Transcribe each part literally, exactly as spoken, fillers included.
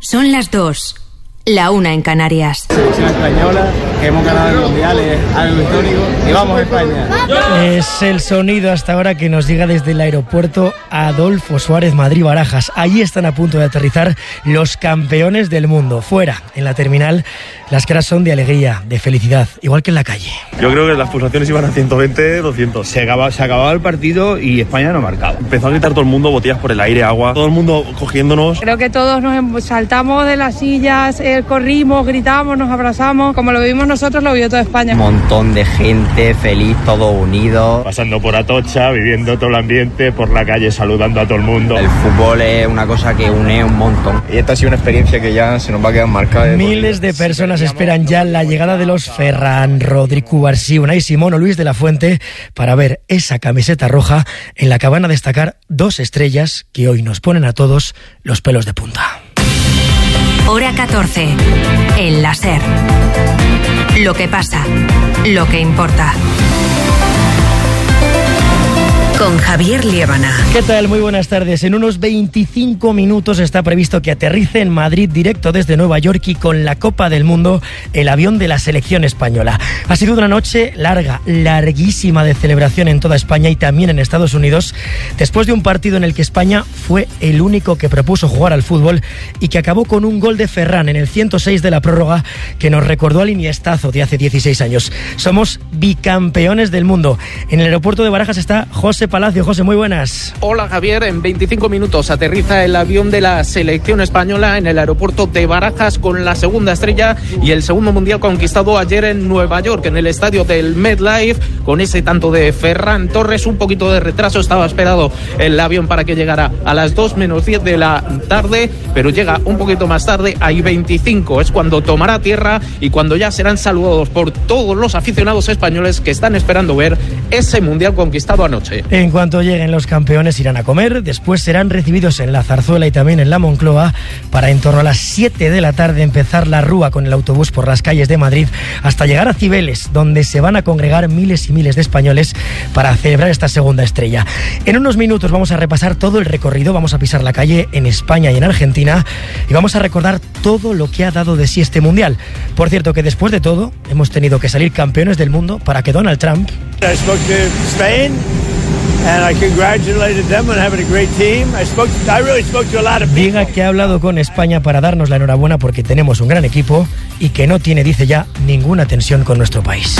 Son las dos. La una en Canarias. Selección española, que hemos ganado el mundial, es algo histórico. Y vamos a España. Es el sonido hasta ahora que nos llega desde el aeropuerto Adolfo Suárez Madrid-Barajas. Allí están a punto de aterrizar los campeones del mundo. Fuera, en la terminal, las caras son de alegría, de felicidad, igual que en la calle. Yo creo que las pulsaciones iban a ciento veinte, doscientos. Se acababa, se acababa el partido y España no marcaba. Empezó a gritar todo el mundo, botellas por el aire, agua, todo el mundo cogiéndonos. Creo que todos nos saltamos de las sillas, eh, corrimos, gritamos, nos abrazamos. Como lo vivimos nosotros, lo vivió toda España. Un montón de gente feliz, todo unido. Pasando por Atocha, viviendo todo el ambiente, por la calle saludando a todo el mundo. El fútbol es una cosa que une un montón. Y esta ha sido una experiencia que ya se nos va a quedar marcada. Miles de personas esperan ya la llegada de los Ferran, Rodri, Cubarsí, Unai Simón o Luis de la Fuente para ver esa camiseta roja en la que van a destacar dos estrellas que hoy nos ponen a todos los pelos de punta. Hora catorce. El láser. Lo que pasa. Lo que importa. Con Javier Liébana. ¿Qué tal? Muy buenas tardes. En unos veinticinco minutos está previsto que aterrice en Madrid directo desde Nueva York y con la Copa del Mundo el avión de la selección española. Ha sido una noche larga, larguísima de celebración en toda España y también en Estados Unidos, después de un partido en el que España fue el único que propuso jugar al fútbol y que acabó con un gol de Ferran en el ciento seis de la prórroga que nos recordó al Iniestazo de hace dieciséis años. Somos bicampeones del mundo. En el aeropuerto de Barajas está José Palacio. José, muy buenas. Hola Javier, en veinticinco minutos aterriza el avión de la selección española en el aeropuerto de Barajas con la segunda estrella y el segundo mundial conquistado ayer en Nueva York, en el estadio del MetLife, con ese tanto de Ferran Torres. Un poquito de retraso, estaba esperado el avión para que llegara a las dos menos diez de la tarde, pero llega un poquito más tarde, hay veinticinco, es cuando tomará tierra y cuando ya serán saludados por todos los aficionados españoles que están esperando ver ese mundial conquistado anoche. En cuanto lleguen los campeones irán a comer, después serán recibidos en la Zarzuela y también en la Moncloa para en torno a las siete de la tarde empezar la rúa con el autobús por las calles de Madrid hasta llegar a Cibeles, donde se van a congregar miles y miles de españoles para celebrar esta segunda estrella. En unos minutos vamos a repasar todo el recorrido, vamos a pisar la calle en España y en Argentina y vamos a recordar todo lo que ha dado de sí este mundial. Por cierto que después de todo hemos tenido que salir campeones del mundo para que Donald Trump diga que ha hablado con España para darnos la enhorabuena porque tenemos un gran equipo y que no tiene, dice ya, ninguna tensión con nuestro país.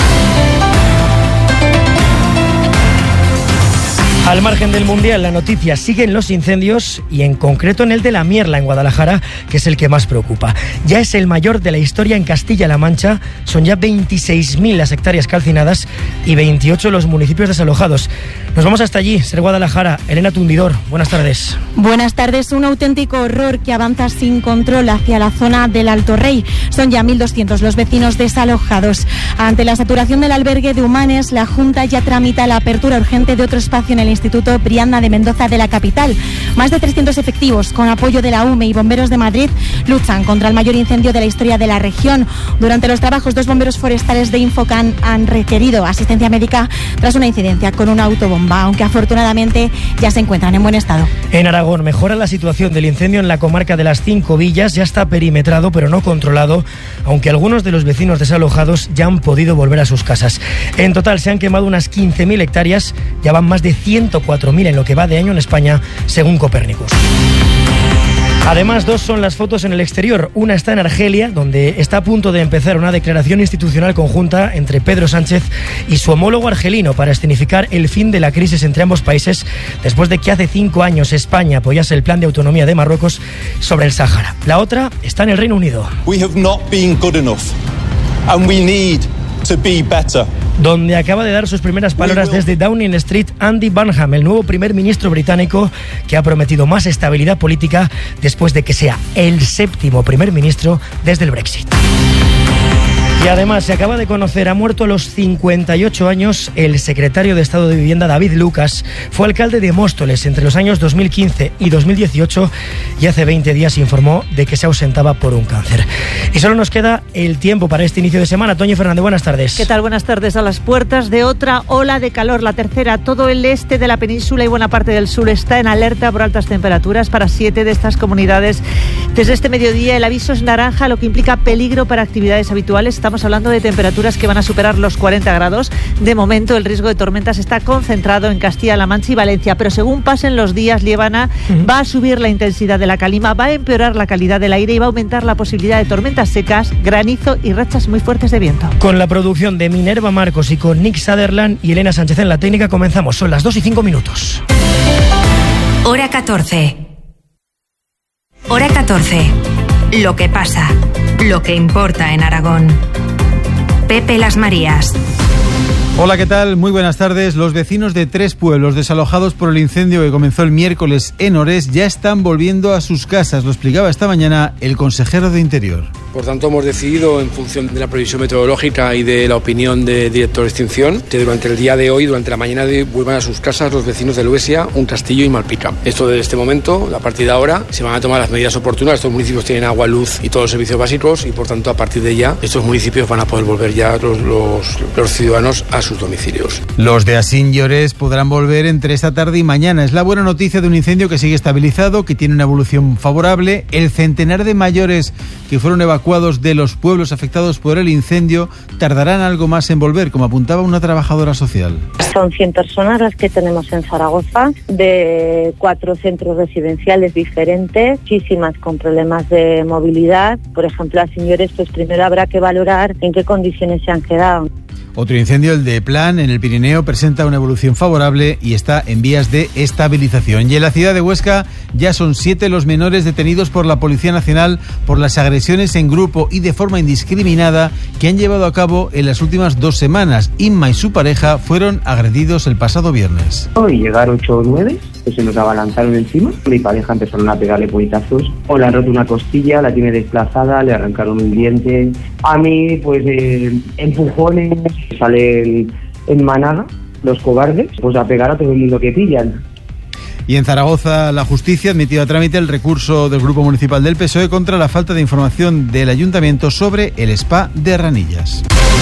Al margen del Mundial, la noticia siguen los incendios y en concreto en el de La Mierla, en Guadalajara, que es el que más preocupa. Ya es el mayor de la historia en Castilla-La Mancha, son ya veintiséis mil las hectáreas calcinadas y veintiocho los municipios desalojados. Nos vamos hasta allí, ser Guadalajara. Elena Tundidor, buenas tardes. Buenas tardes. Un auténtico horror que avanza sin control hacia la zona del Alto Rey. Son ya mil doscientos los vecinos desalojados. Ante la saturación del albergue de Humanes, la Junta ya tramita la apertura urgente de otro espacio en el Instituto Brianda de Mendoza de la capital. Más de trescientos efectivos, con apoyo de la U M E y Bomberos de Madrid, luchan contra el mayor incendio de la historia de la región. Durante los trabajos, dos bomberos forestales de Infocan han requerido asistencia médica tras una incidencia con una autobomba, aunque afortunadamente ya se encuentran en buen estado. En Aragón mejora la situación del incendio en la comarca de las Cinco Villas. Ya está perimetrado pero no controlado, aunque algunos de los vecinos desalojados ya han podido volver a sus casas. En total se han quemado unas quince mil hectáreas, ya van más de ciento cuatro mil en lo que va de año en España, según Copérnicus. Además, dos son las fotos en el exterior. Una está en Argelia, donde está a punto de empezar una declaración institucional conjunta entre Pedro Sánchez y su homólogo argelino para escenificar el fin de la crisis entre ambos países, después de que hace cinco años España apoyase el plan de autonomía de Marruecos sobre el Sáhara. La otra está en el Reino Unido. We have not been good enough, and we need to be better. Donde acaba de dar sus primeras palabras desde Downing Street Andy Burnham, el nuevo primer ministro británico que ha prometido más estabilidad política después de que sea el séptimo primer ministro desde el Brexit. Y además se acaba de conocer, ha muerto a los cincuenta y ocho años el secretario de Estado de Vivienda David Lucas. Fue alcalde de Móstoles entre los años dos mil quince y dos mil dieciocho y hace veinte días se informó de que se ausentaba por un cáncer. Y solo nos queda el tiempo para este inicio de semana. Toño Fernández, buenas tardes. ¿Qué tal? Buenas tardes. A las puertas de otra ola de calor, la tercera. Todo el este de la península y buena parte del sur está en alerta por altas temperaturas para siete de estas comunidades. Desde este mediodía el aviso es naranja, lo que implica peligro para actividades habituales. Estamos hablando de temperaturas que van a superar los cuarenta grados. De momento el riesgo de tormentas está concentrado en Castilla-La Mancha y Valencia, pero según pasen los días, Liébana, uh-huh. va a subir la intensidad de la calima, va a empeorar la calidad del aire y va a aumentar la posibilidad de tormentas secas, granizo y rachas muy fuertes de viento. Con la producción de Minerva Marcos y con Nick Sutherland y Elena Sánchez en la técnica comenzamos. Son las dos y cinco minutos. Hora catorce. Hora catorce. Lo que pasa, lo que importa en Aragón. Pepe Las Marías. Hola, ¿qué tal? Muy buenas tardes. Los vecinos de tres pueblos desalojados por el incendio que comenzó el miércoles en Orés ya están volviendo a sus casas. Lo explicaba esta mañana el consejero de Interior. Por tanto, hemos decidido, en función de la previsión meteorológica y de la opinión del director de extinción, que durante el día de hoy, durante la mañana de hoy, vuelvan a sus casas los vecinos de Luesia, Un Castillo y Malpica. Esto desde este momento, a partir de ahora, se van a tomar las medidas oportunas. Estos municipios tienen agua, luz y todos los servicios básicos y, por tanto, a partir de ya, estos municipios van a poder volver ya los, los, los ciudadanos a sus domicilios. Los de Asín y Orés podrán volver entre esta tarde y mañana. Es la buena noticia de un incendio que sigue estabilizado, que tiene una evolución favorable. El centenar de mayores que fueron evacuados de los pueblos afectados por el incendio tardarán algo más en volver, como apuntaba una trabajadora social. Son cien personas las que tenemos en Zaragoza, de cuatro centros residenciales diferentes, muchísimas con problemas de movilidad. Por ejemplo, a señores, pues primero habrá que valorar en qué condiciones se han quedado. Otro incendio, el de Plan, en el Pirineo, presenta una evolución favorable y está en vías de estabilización. Y en la ciudad de Huesca ya son siete los menores detenidos por la Policía Nacional por las agresiones en grupo y de forma indiscriminada que han llevado a cabo en las últimas dos semanas. Inma y su pareja fueron agredidos el pasado viernes. Y llegar ocho o nueve, pues se nos abalanzaron encima. Mi pareja empezaron a pegarle puñetazos. O le han roto una costilla, la tiene desplazada, le arrancaron un diente. A mí, pues, eh, empujones. Salen en manada los cobardes, pues a pegar a todo el mundo que pillan. Y en Zaragoza, la justicia admitió a trámite el recurso del Grupo Municipal del P S O E contra la falta de información del Ayuntamiento sobre el spa de Ranillas.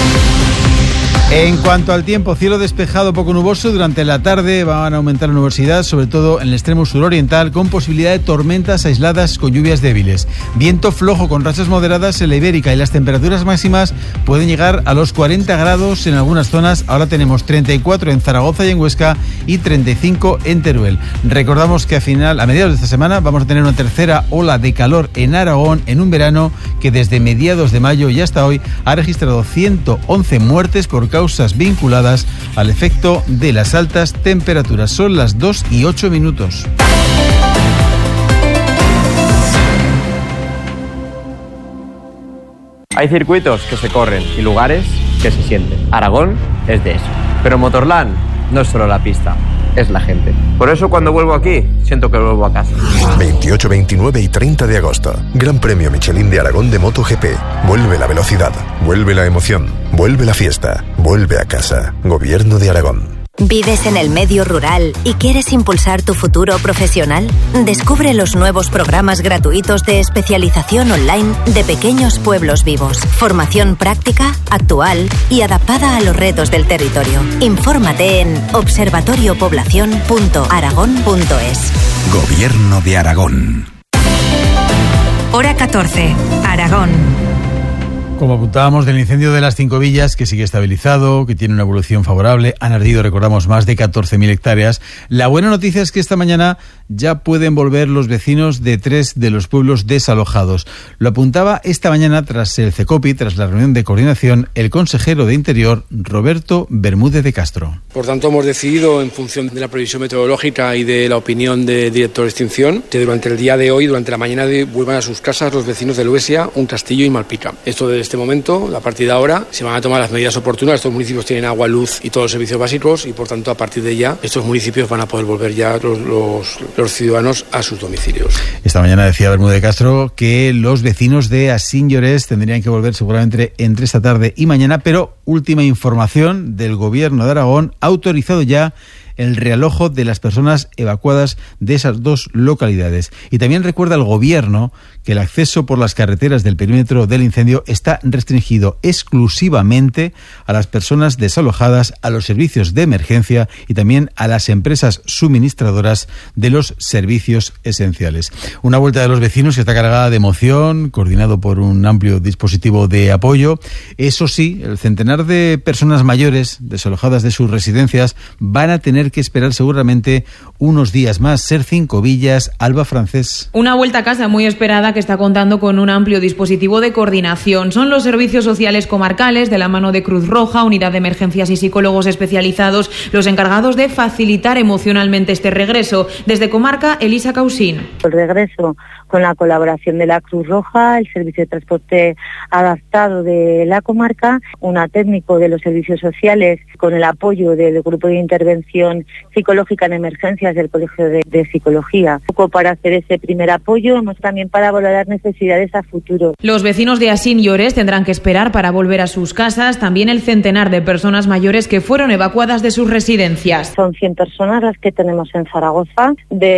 En cuanto al tiempo, cielo despejado poco nuboso. Durante la tarde van a aumentar la nubosidad, sobre todo en el extremo suroriental, con posibilidad de tormentas aisladas con lluvias débiles. Viento flojo con rachas moderadas en la Ibérica y las temperaturas máximas pueden llegar a los cuarenta grados en algunas zonas. Ahora tenemos treinta y cuatro en Zaragoza y en Huesca y treinta y cinco en Teruel. Recordamos que a final, a mediados de esta semana vamos a tener una tercera ola de calor en Aragón en un verano que desde mediados de mayo y hasta hoy ha registrado ciento once muertes por causas vinculadas al efecto de las altas temperaturas. Son las dos y ocho minutos. Hay circuitos que se corren y lugares que se sienten. Aragón es de eso. Pero Motorland no es solo la pista, es la gente. Por eso cuando vuelvo aquí, siento que vuelvo a casa. veintiocho, veintinueve y treinta de agosto. Gran Premio Michelin de Aragón de MotoGP. Vuelve la velocidad, vuelve la emoción, vuelve la fiesta, vuelve a casa. Gobierno de Aragón. ¿Vives en el medio rural y quieres impulsar tu futuro profesional? Descubre los nuevos programas gratuitos de especialización online de Pequeños Pueblos Vivos. Formación práctica, actual y adaptada a los retos del territorio. Infórmate en observatorio población punto aragón punto es. Gobierno de Aragón. Hora catorce, Aragón. Como apuntábamos del incendio de las Cinco Villas, que sigue estabilizado, que tiene una evolución favorable, han ardido, recordamos, más de catorce mil hectáreas. La buena noticia es que esta mañana ya pueden volver los vecinos de tres de los pueblos desalojados. Lo apuntaba esta mañana tras el CECOPI, tras la reunión de coordinación, el consejero de Interior, Roberto Bermúdez de Castro. Por tanto, hemos decidido, en función de la previsión meteorológica y de la opinión del director de extinción, que durante el día de hoy, durante la mañana de hoy, vuelvan a sus casas los vecinos de Luesia, Un Castillo y Malpica. Esto desde este momento, a partir de ahora, se van a tomar las medidas oportunas. Estos municipios tienen agua, luz y todos los servicios básicos y, por tanto, a partir de ya, estos municipios van a poder volver ya los, los, los ciudadanos a sus domicilios. Esta mañana decía Bermúdez de Castro que los vecinos de Asín y Orés tendrían que volver seguramente entre esta tarde y mañana, pero última información del Gobierno de Aragón, ha autorizado ya el realojo de las personas evacuadas de esas dos localidades. Y también recuerda al Gobierno que el acceso por las carreteras del perímetro del incendio está restringido exclusivamente a las personas desalojadas, a los servicios de emergencia y también a las empresas suministradoras de los servicios esenciales. Una vuelta de los vecinos que está cargada de emoción, coordinado por un amplio dispositivo de apoyo. Eso sí, el centenar de personas mayores desalojadas de sus residencias van a tener que esperar seguramente unos días más. Ser Cinco Villas, Alba Francés. Una vuelta a casa muy esperada que está contando con un amplio dispositivo de coordinación. Son los servicios sociales comarcales, de la mano de Cruz Roja, Unidad de Emergencias y psicólogos especializados, los encargados de facilitar emocionalmente este regreso. Desde Comarca, Elisa Causín. El regreso con la colaboración de la Cruz Roja, el Servicio de Transporte Adaptado de la comarca, una técnico de los servicios sociales con el apoyo del Grupo de Intervención Psicológica en Emergencias del Colegio de, de Psicología. Un poco para hacer ese primer apoyo, hemos también para valorar necesidades a futuro. Los vecinos de Asín y Ores tendrán que esperar para volver a sus casas, también el centenar de personas mayores que fueron evacuadas de sus residencias. Son cien personas las que tenemos en Zaragoza,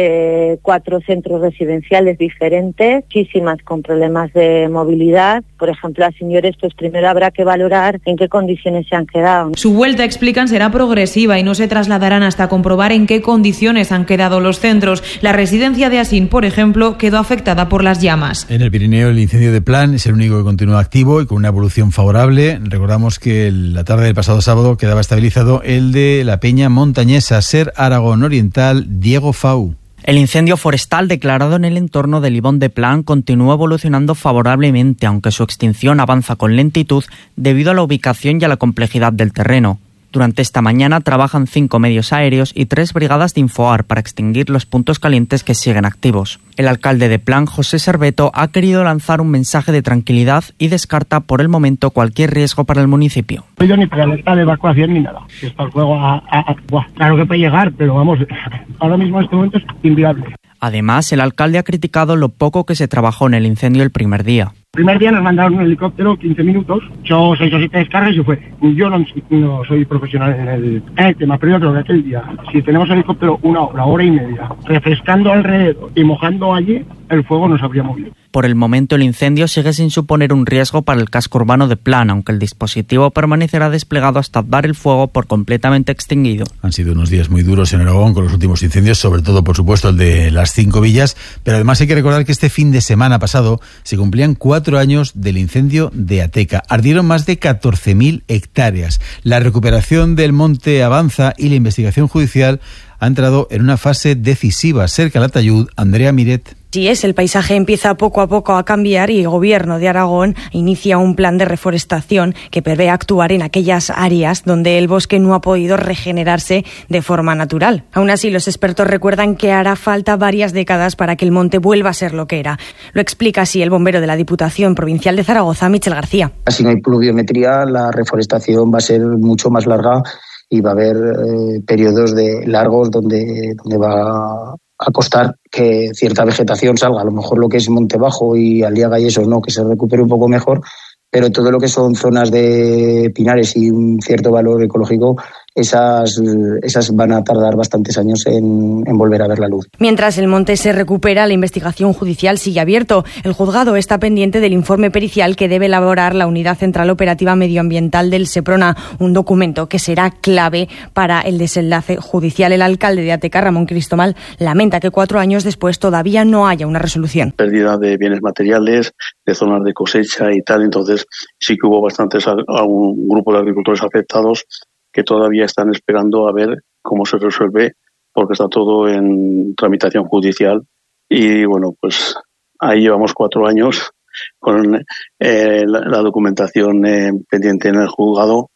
de cuatro centros residenciales diferentes, muchísimas con problemas de movilidad. Por ejemplo, a señores, pues primero habrá que valorar en qué condiciones se han quedado. Su vuelta, explican, será progresiva y no se trasladarán hasta comprobar en qué condiciones han quedado los centros. La residencia de Asín, por ejemplo, quedó afectada por las llamas. En el Pirineo, el incendio de Plan es el único que continúa activo y con una evolución favorable. Recordamos que la tarde del pasado sábado quedaba estabilizado el de la Peña Montañesa. Ser Aragón Oriental, Diego Fau. El incendio forestal declarado en el entorno del Ibón de Plan continúa evolucionando favorablemente, aunque su extinción avanza con lentitud debido a la ubicación y a la complejidad del terreno. Durante esta mañana trabajan cinco medios aéreos y tres brigadas de Infoar para extinguir los puntos calientes que siguen activos. El alcalde de Plan, José Serveto, ha querido lanzar un mensaje de tranquilidad y descarta por el momento cualquier riesgo para el municipio. No he ido ni para alerta de evacuación ni nada. Está el fuego a, a, a, buah, claro que puede llegar, pero vamos, ahora mismo en este momento es inviable. Además, el alcalde ha criticado lo poco que se trabajó en el incendio el primer día. El primer día nos mandaron un helicóptero, quince minutos, yo seis o siete descargas y fue. Yo no, no soy profesional en el, en el tema, pero yo creo que aquel día, si tenemos helicóptero una hora, hora y media, refrescando alrededor y mojando allí, el fuego nos habría movido. Por el momento el incendio sigue sin suponer un riesgo para el casco urbano de Plan, aunque el dispositivo permanecerá desplegado hasta dar el fuego por completamente extinguido. Han sido unos días muy duros en Aragón con los últimos incendios, sobre todo por supuesto el de las Cinco Villas, pero además hay que recordar que este fin de semana pasado se cumplían cuatro años del incendio de Ateca. Ardieron más de catorce mil hectáreas. La recuperación del monte avanza y la investigación judicial ha entrado en una fase decisiva. Cerca del Atayud, Andrea Miret. Sí es, el paisaje empieza poco a poco a cambiar y el Gobierno de Aragón inicia un plan de reforestación que prevé actuar en aquellas áreas donde el bosque no ha podido regenerarse de forma natural. Aún así, los expertos recuerdan que hará falta varias décadas para que el monte vuelva a ser lo que era. Lo explica así el bombero de la Diputación Provincial de Zaragoza, Michel García. Si no hay pluviometría, la reforestación va a ser mucho más larga y va a haber eh, periodos de largos donde, donde va a costar que cierta vegetación salga. A lo mejor lo que es Monte Bajo y Aliaga y eso, no, que se recupere un poco mejor, pero todo lo que son zonas de pinares y un cierto valor ecológico, esas, esas van a tardar bastantes años en, en volver a ver la luz. Mientras el monte se recupera, la investigación judicial sigue abierto. El juzgado está pendiente del informe pericial que debe elaborar la Unidad Central Operativa Medioambiental del Seprona, un documento que será clave para el desenlace judicial. El alcalde de Ateca, Ramón Cristomal, lamenta que cuatro años después todavía no haya una resolución. Pérdida de bienes materiales, de zonas de cosecha y tal, entonces sí que hubo bastantes, algún grupo de agricultores afectados que todavía están esperando a ver cómo se resuelve, porque está todo en tramitación judicial. Y bueno, pues ahí llevamos cuatro años con eh, la, la documentación eh, pendiente en el juzgado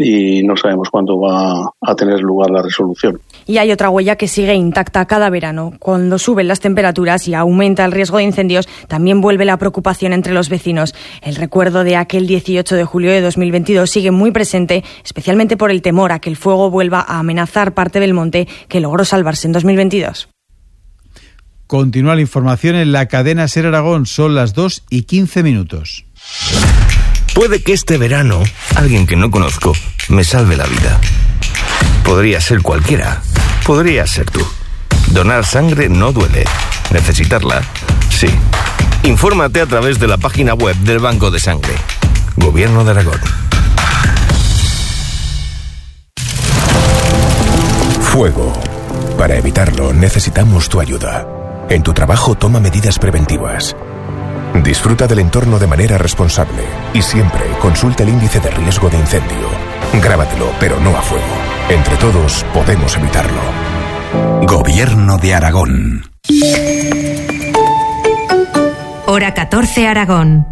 y no sabemos cuándo va a tener lugar la resolución. Y hay otra huella que sigue intacta cada verano. Cuando suben las temperaturas y aumenta el riesgo de incendios, también vuelve la preocupación entre los vecinos. El recuerdo de aquel dieciocho de julio de dos mil veintidós sigue muy presente, especialmente por el temor a que el fuego vuelva a amenazar parte del monte que logró salvarse en dos mil veintidós. Continúa la información en la cadena Ser Aragón. Son las dos y quince minutos. Puede que este verano alguien que no conozco me salve la vida. Podría ser cualquiera. Podrías ser tú. Donar sangre no duele. Necesitarla, sí. Infórmate a través de la página web del Banco de Sangre. Gobierno de Aragón. Fuego. Para evitarlo necesitamos tu ayuda. En tu trabajo toma medidas preventivas. Disfruta del entorno de manera responsable y siempre consulta el índice de riesgo de incendio. Grábatelo, pero no a fuego. Entre todos podemos evitarlo. Gobierno de Aragón. Hora catorce, Aragón.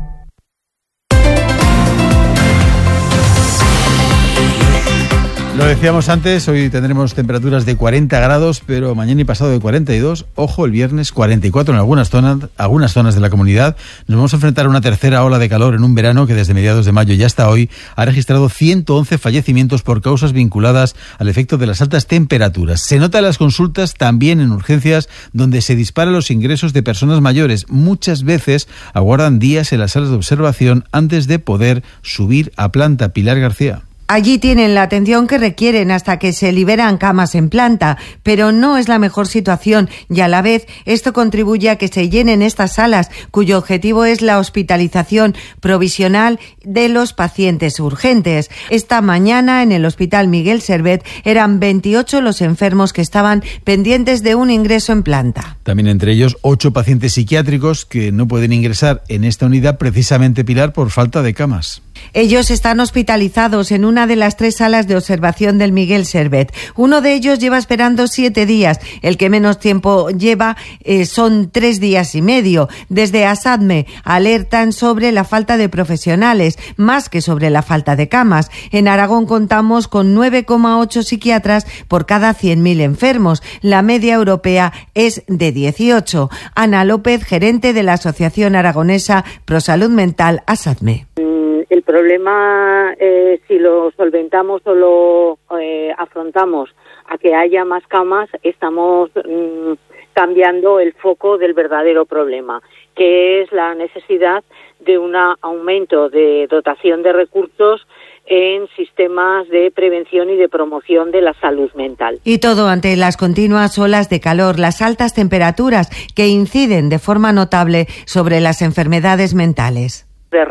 Lo decíamos antes, hoy tendremos temperaturas de cuarenta grados, pero mañana y pasado de cuarenta y dos. Ojo, el viernes cuarenta y cuatro en algunas zonas, algunas zonas de la comunidad. Nos vamos a enfrentar a una tercera ola de calor en un verano que desde mediados de mayo y hasta hoy ha registrado ciento once fallecimientos por causas vinculadas al efecto de las altas temperaturas. Se nota en las consultas, también en urgencias, donde se disparan los ingresos de personas mayores. Muchas veces aguardan días en las salas de observación antes de poder subir a planta. Pilar García. Allí tienen la atención que requieren hasta que se liberan camas en planta, pero no es la mejor situación y a la vez esto contribuye a que se llenen estas salas, cuyo objetivo es la hospitalización provisional de los pacientes urgentes. Esta mañana en el Hospital Miguel Servet eran veintiocho los enfermos que estaban pendientes de un ingreso en planta. También entre ellos ocho pacientes psiquiátricos que no pueden ingresar en esta unidad precisamente, Pilar, por falta de camas. Ellos están hospitalizados en una de las tres salas de observación del Miguel Servet. Uno de ellos lleva esperando siete días. El que menos tiempo lleva eh, son tres días y medio. Desde ASADME alertan sobre la falta de profesionales, más que sobre la falta de camas. En Aragón contamos con nueve coma ocho psiquiatras por cada cien mil enfermos. La media europea es de dieciocho. Ana López, gerente de la Asociación Aragonesa Pro Salud Mental, ASADME. El problema, eh, si lo solventamos o lo eh, afrontamos a que haya más camas, estamos mm, cambiando el foco del verdadero problema, que es la necesidad de un aumento de dotación de recursos en sistemas de prevención y de promoción de la salud mental. Y todo ante las continuas olas de calor, las altas temperaturas que inciden de forma notable sobre las enfermedades mentales.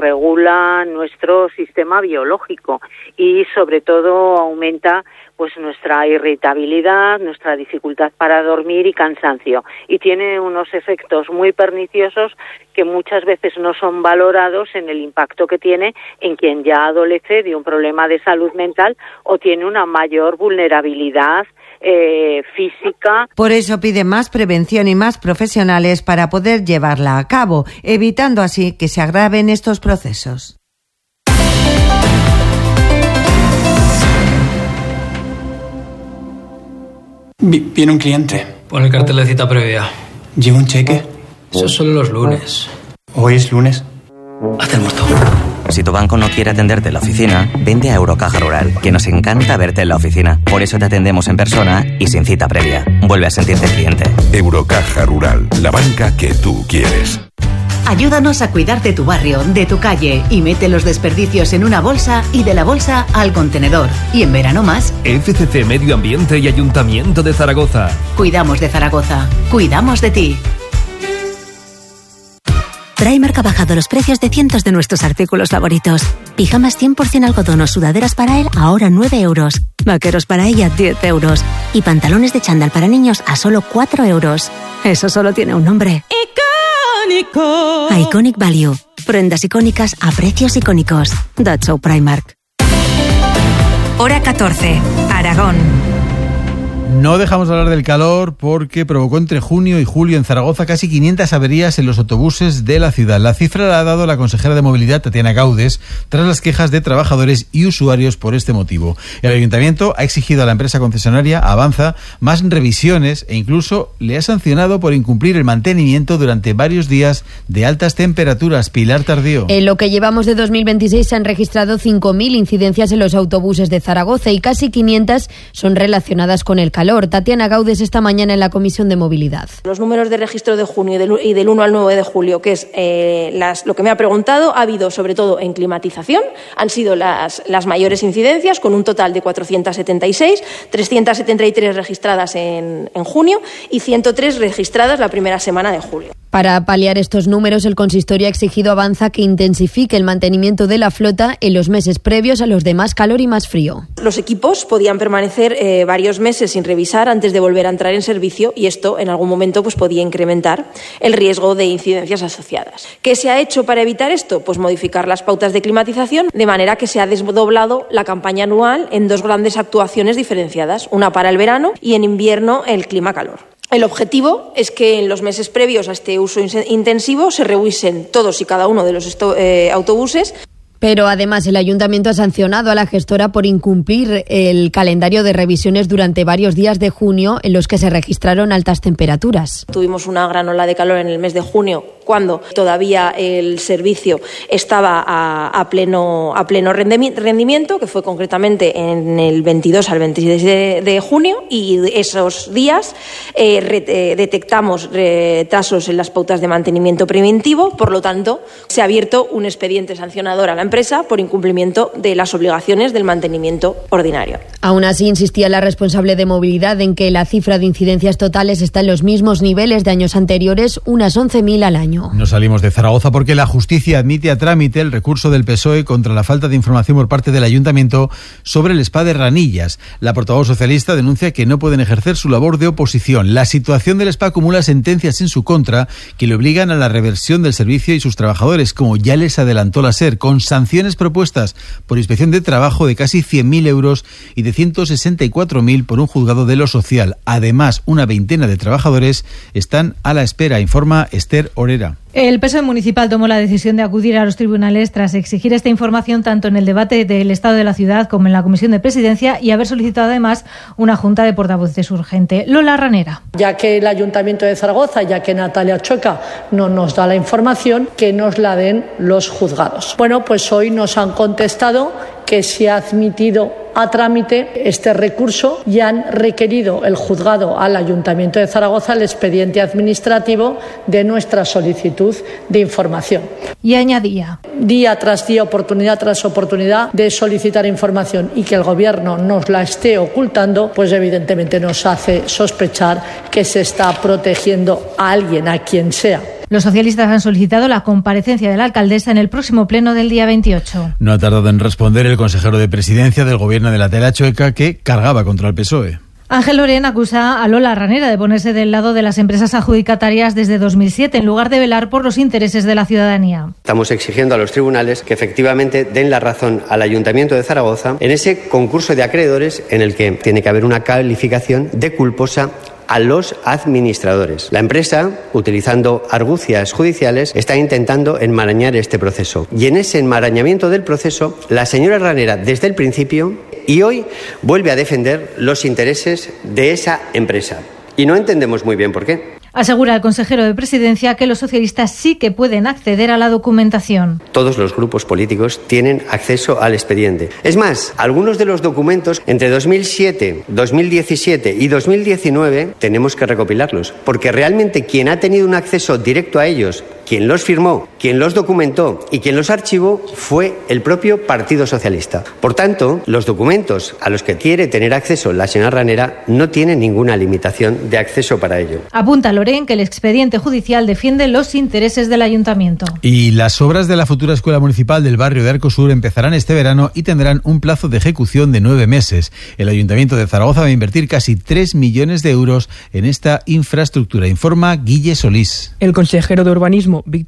Regula nuestro sistema biológico y sobre todo aumenta pues nuestra irritabilidad, nuestra dificultad para dormir y cansancio, y tiene unos efectos muy perniciosos que muchas veces no son valorados en el impacto que tiene en quien ya adolece de un problema de salud mental o tiene una mayor vulnerabilidad Eh, física. Por eso pide más prevención y más profesionales para poder llevarla a cabo, evitando así que se agraven estos procesos. Viene un cliente. Pon el cartel de cita previa. ¿Lleva un cheque? Eso es solo los lunes. ¿Hoy es lunes? Haz el muerto. Si tu banco no quiere atenderte en la oficina, vende a Eurocaja Rural, que nos encanta verte en la oficina. Por eso te atendemos en persona y sin cita previa. Vuelve a sentirte cliente. Eurocaja Rural, la banca que tú quieres. Ayúdanos a cuidar de tu barrio, de tu calle, y mete los desperdicios en una bolsa y de la bolsa al contenedor. Y en verano más. F C C Medio Ambiente y Ayuntamiento de Zaragoza. Cuidamos de Zaragoza. Cuidamos de ti. Primark ha bajado los precios de cientos de nuestros artículos favoritos. Pijamas cien por ciento algodón o sudaderas para él, ahora nueve euros. Vaqueros para ella, diez euros. Y pantalones de chándal para niños a solo cuatro euros. Eso solo tiene un nombre. ¡Icónico! Iconic Value. Prendas icónicas a precios icónicos. That's so Primark. Hora catorce, Aragón. No dejamos de hablar del calor porque provocó entre junio y julio en Zaragoza casi quinientas averías en los autobuses de la ciudad. La cifra la ha dado la consejera de Movilidad, Tatiana Gaudes, tras las quejas de trabajadores y usuarios por este motivo. El Ayuntamiento ha exigido a la empresa concesionaria, Avanza, más revisiones e incluso le ha sancionado por incumplir el mantenimiento durante varios días de altas temperaturas. Pilar Tardío. En lo que llevamos de dos mil veintiséis se han registrado cinco mil incidencias en los autobuses de Zaragoza y casi quinientas son relacionadas con el calor. calor. Tatiana Gaudes esta mañana en la Comisión de Movilidad. Los números de registro de junio y del, y del uno al nueve de julio, que es eh, las, lo que me ha preguntado, ha habido sobre todo en climatización, han sido las, las mayores incidencias, con un total de cuatrocientas setenta y seis, trescientas setenta y tres registradas en, en junio y ciento tres registradas la primera semana de julio. Para paliar estos números, el consistorio ha exigido a Avanza que intensifique el mantenimiento de la flota en los meses previos a los de más calor y más frío. Los equipos podían permanecer eh, varios meses sin revisar antes de volver a entrar en servicio y esto en algún momento pues, podía incrementar el riesgo de incidencias asociadas. ¿Qué se ha hecho para evitar esto? Pues modificar las pautas de climatización de manera que se ha desdoblado la campaña anual en dos grandes actuaciones diferenciadas, una para el verano y en invierno el clima-calor. El objetivo es que en los meses previos a este uso intensivo se revisen todos y cada uno de los esto, eh, autobuses. Pero además el Ayuntamiento ha sancionado a la gestora por incumplir el calendario de revisiones durante varios días de junio en los que se registraron altas temperaturas. Tuvimos una gran ola de calor en el mes de junio cuando todavía el servicio estaba a, a pleno, a pleno rendimiento, que fue concretamente en el veintidós al veintiséis de, de junio, y esos días eh, re, eh, detectamos retrasos en las pautas de mantenimiento preventivo, por lo tanto se ha abierto un expediente sancionador a la empresa por incumplimiento de las obligaciones del mantenimiento ordinario. Aún así, insistía la responsable de movilidad en que la cifra de incidencias totales está en los mismos niveles de años anteriores, unas once mil al año. Nos salimos de Zaragoza porque la justicia admite a trámite el recurso del P S O E contra la falta de información por parte del Ayuntamiento sobre el spa de Ranillas. La portavoz socialista denuncia que no pueden ejercer su labor de oposición. La situación del spa acumula sentencias en su contra que le obligan a la reversión del servicio y sus trabajadores, como ya les adelantó la SER, con sanciones propuestas por inspección de trabajo de casi cien mil euros y de ciento sesenta y cuatro mil por un juzgado de lo social. Además, una veintena de trabajadores están a la espera, informa Esther Orera. El P S O E municipal tomó la decisión de acudir a los tribunales tras exigir esta información tanto en el debate del Estado de la Ciudad como en la Comisión de Presidencia y haber solicitado además una junta de portavoces urgente. Lola Ranera. Ya que el Ayuntamiento de Zaragoza, ya que Natalia Choca no nos da la información, que nos la den los juzgados. Bueno, pues hoy nos han contestado que se ha admitido a trámite este recurso y han requerido el juzgado al Ayuntamiento de Zaragoza el expediente administrativo de nuestra solicitud de información. Y añadía. Día tras día, oportunidad tras oportunidad de solicitar información y que el Gobierno nos la esté ocultando, pues evidentemente nos hace sospechar que se está protegiendo a alguien, a quien sea. Los socialistas han solicitado la comparecencia de la alcaldesa en el próximo pleno del día veintiocho. No ha tardado en responder el consejero de Presidencia del Gobierno de la Tela Chueca, que cargaba contra el P S O E. Ángel Lorén acusa a Lola Ranera de ponerse del lado de las empresas adjudicatarias desde dos mil siete, en lugar de velar por los intereses de la ciudadanía. Estamos exigiendo a los tribunales que efectivamente den la razón al Ayuntamiento de Zaragoza en ese concurso de acreedores en el que tiene que haber una calificación de culposa a los administradores. La empresa, utilizando argucias judiciales, está intentando enmarañar este proceso. Y en ese enmarañamiento del proceso, la señora Ranera, desde el principio y hoy, vuelve a defender los intereses de esa empresa. Y no entendemos muy bien por qué. Asegura el consejero de Presidencia que los socialistas sí que pueden acceder a la documentación. Todos los grupos políticos tienen acceso al expediente. Es más, algunos de los documentos entre dos mil siete, dos mil diecisiete y dos mil diecinueve tenemos que recopilarlos, porque realmente quien ha tenido un acceso directo a ellos, quien los firmó, quien los documentó y quien los archivó fue el propio Partido Socialista. Por tanto, los documentos a los que quiere tener acceso la señora Ranera no tienen ninguna limitación de acceso para ello. Apunta Lorén que el expediente judicial defiende los intereses del Ayuntamiento. Y las obras de la futura Escuela Municipal del barrio de Arcosur empezarán este verano y tendrán un plazo de ejecución de nueve meses. El Ayuntamiento de Zaragoza va a invertir casi tres millones de euros en esta infraestructura, informa Guille Solís. El consejero de Urbanismo, Víctor